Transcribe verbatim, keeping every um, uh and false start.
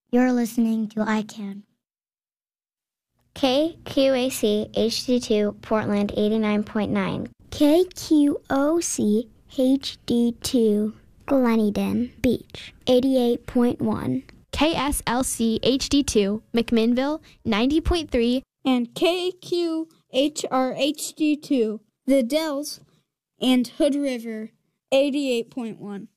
You're listening to I Can. K Q A C H D two Portland eighty-nine point nine. K Q O C H D two Gleneden Beach eighty-eight point one. K S L C H D two McMinnville ninety point three. And K Q H R H D two The Dells and Hood River eighty-eight point one.